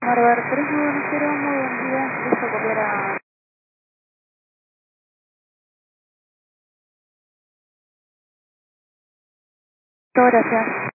Marbar 390, muy buen día. Listo, copiar a... Gracias.